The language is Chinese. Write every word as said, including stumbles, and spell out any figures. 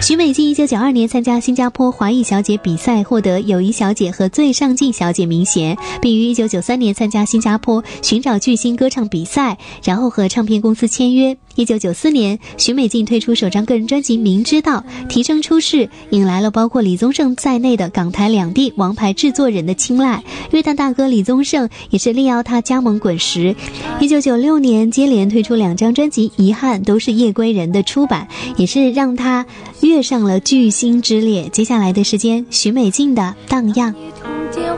许美静一九九二年参加新加坡华裔小姐比赛，获得友谊小姐和最上镜小姐名衔，并于一九九三年参加新加坡寻找巨星歌唱比赛，然后和唱片公司签约。一九九四年，许美静推出首张个人专辑《明知道》，提升出世，引来了包括李宗盛在内的港台两地王牌制作人的青睐。乐坛大哥李宗盛也是力邀他加盟滚石。一九九六年，接连推出两张专辑，遗憾都是夜归人的出版，也是让他跃上了巨星之列。接下来的时间，许美静的荡漾。